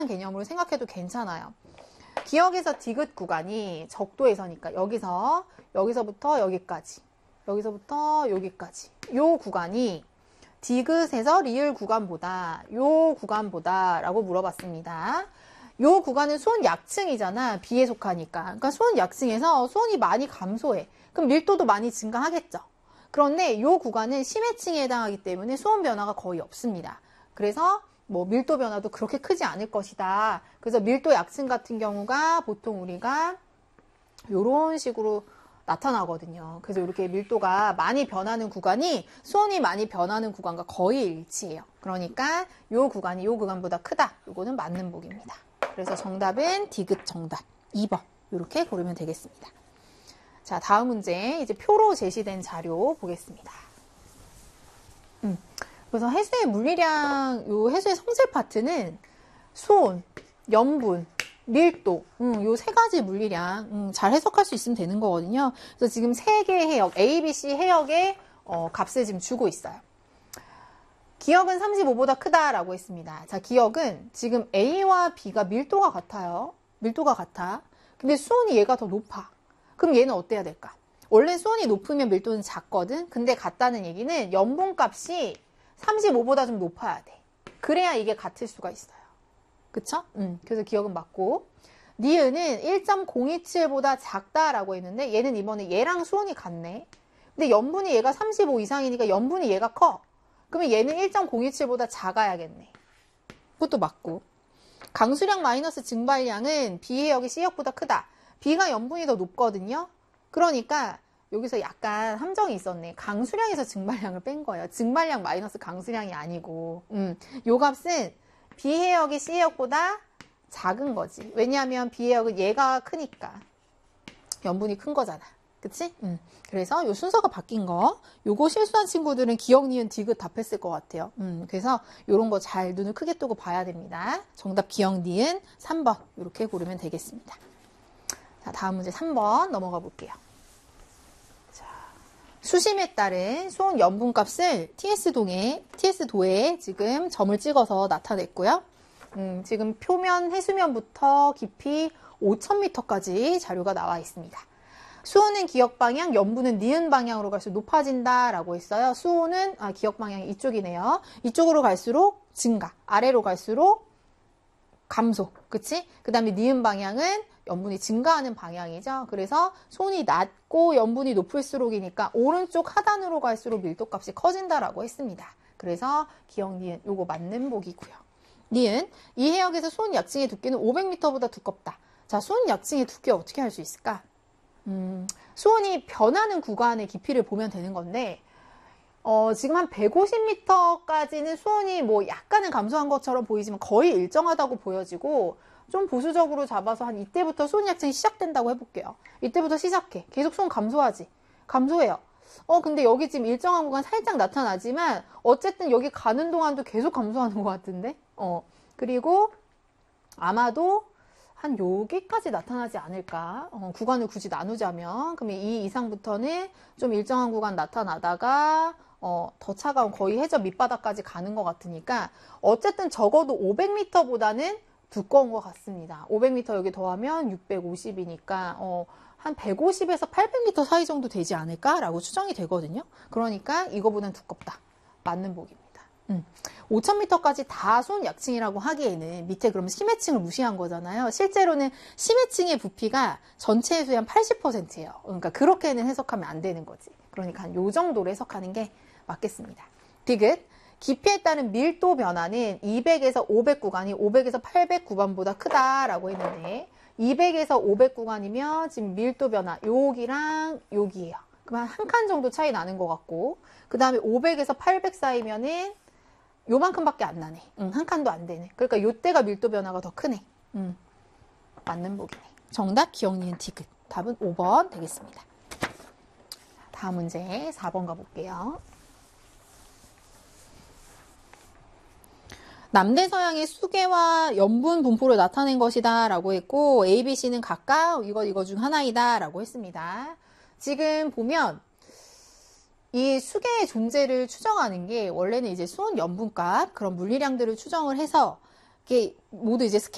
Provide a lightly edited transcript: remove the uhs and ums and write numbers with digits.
개념으로 생각해도 괜찮아요. 기역에서 디귿 구간이 적도에서니까 여기서부터 여기까지, 여기서부터 여기까지 요 구간이 디귿에서 리을 구간보다 요 구간보다 라고 물어봤습니다. 요 구간은 수온 약층이잖아. B에 속하니까. 그러니까 수온 약층에서 수온이 많이 감소해. 그럼 밀도도 많이 증가하겠죠. 그런데 요 구간은 심해층에 해당하기 때문에 수온 변화가 거의 없습니다. 그래서 뭐 밀도 변화도 그렇게 크지 않을 것이다. 그래서 밀도 약층 같은 경우가 보통 우리가 요런 식으로 나타나거든요. 그래서 이렇게 밀도가 많이 변하는 구간이 수온이 많이 변하는 구간과 거의 일치해요. 그러니까 요 구간이 요 구간보다 크다. 요거는 맞는 보기입니다. 그래서 정답은 디귿 정답 2번 이렇게 고르면 되겠습니다. 자, 다음 문제 이제 표로 제시된 자료 보겠습니다. 그래서 해수의 물리량, 요 해수의 성질 파트는 수온, 염분, 밀도, 요 세 가지 물리량 잘 해석할 수 있으면 되는 거거든요. 그래서 지금 세 개의 해역, A, B, C 해역의 값을 지금 주고 있어요. 기역은 35보다 크다라고 했습니다. 자, 기역은 지금 A와 B가 밀도가 같아요. 밀도가 같아. 근데 수온이 얘가 더 높아. 그럼 얘는 어때야 될까? 원래 수온이 높으면 밀도는 작거든. 근데 같다는 얘기는 염분값이 35보다 좀 높아야 돼. 그래야 이게 같을 수가 있어요. 그쵸? 그래서 기역은 맞고. 니은은 1.027보다 작다라고 했는데 얘는 이번에 얘랑 수온이 같네. 근데 염분이 얘가 35 이상이니까 염분이 얘가 커. 그러면 얘는 1.027보다 작아야겠네. 그것도 맞고. 강수량 마이너스 증발량은 B해역이 C해역보다 크다. B가 염분이 더 높거든요. 그러니까 여기서 약간 함정이 있었네. 강수량에서 증발량을 뺀 거예요. 증발량 마이너스 강수량이 아니고. 요 값은 B해역이 C해역보다 작은 거지. 왜냐하면 B해역은 얘가 크니까. 염분이 큰 거잖아. 그치? 그래서 요 순서가 바뀐 거. 요거 실수한 친구들은 기역, 니은, 디귿 답했을 것 같아요. 그래서 요런 거 잘 눈을 크게 뜨고 봐야 됩니다. 정답 기역, 니은 3번. 이렇게 고르면 되겠습니다. 자, 다음 문제 3번 넘어가 볼게요. 자, 수심에 따른 수온 염분값을 TS도에 지금 점을 찍어서 나타냈고요. 지금 표면 해수면부터 깊이 5,000m까지 자료가 나와 있습니다. 수온은 기역 방향, 염분은 니은 방향으로 갈수록 높아진다라고 했어요. 수온은 기역 방향이 이쪽이네요. 이쪽으로 갈수록 증가, 아래로 갈수록 감소, 그치? 그 다음에 니은 방향은 염분이 증가하는 방향이죠. 그래서 수온이 낮고 염분이 높을수록이니까 오른쪽 하단으로 갈수록 밀도값이 커진다라고 했습니다. 그래서 기역, 니은 요거 맞는 보기고요. 니은, 이 해역에서 수온 약층의 두께는 500m보다 두껍다. 자, 수온 약층의 두께 어떻게 할 수 있을까? 수온이 변하는 구간의 깊이를 보면 되는 건데 지금 한 150m까지는 수온이 뭐 약간은 감소한 것처럼 보이지만 거의 일정하다고 보여지고 좀 보수적으로 잡아서 한 이때부터 수온 약층이 시작된다고 해볼게요. 이때부터 시작해. 계속 수온 감소하지. 감소해요. 근데 여기 지금 일정한 구간 살짝 나타나지만 어쨌든 여기 가는 동안도 계속 감소하는 것 같은데 그리고 아마도 한 여기까지 나타나지 않을까? 구간을 굳이 나누자면 그러면 이 이상부터는 좀 일정한 구간 나타나다가 더 차가운 거의 해저 밑바닥까지 가는 것 같으니까 어쨌든 적어도 500m보다는 두꺼운 것 같습니다. 500m 여기 더하면 650이니까 한 150에서 800m 사이 정도 되지 않을까라고 추정이 되거든요. 그러니까 이거보다는 두껍다. 맞는 보기입니다. 5,000m까지 다 수온 약층이라고 하기에는 밑에 그러면 심해층을 무시한 거잖아요. 실제로는 심해층의 부피가 전체 해수의 한 80%예요. 그러니까 그렇게는 해석하면 안 되는 거지. 그러니까 한 요 정도로 해석하는 게 맞겠습니다. 디귿, 깊이에 따른 밀도 변화는 200에서 500 구간이 500에서 800 구간보다 크다라고 했는데 200에서 500 구간이면 지금 밀도 변화 여기랑 여기예요. 그러면 한 칸 정도 차이 나는 것 같고 그 다음에 500에서 800 사이면은 요만큼밖에 안 나네. 한 칸도 안 되네. 그러니까 요때가 밀도 변화가 더 크네. 맞는 보기네. 정답 기역, 니은, 디귿. 답은 5번 되겠습니다. 다음 문제 4번 가볼게요. 남대서양의 수계와 염분 분포를 나타낸 것이다 라고 했고 A, B, C는 각각 이거 중 하나이다 라고 했습니다. 지금 보면 이 수계의 존재를 추정하는 게 원래는 이제 수온 염분값 그런 물리량들을 추정을 해서 이게 모두 이제 스케일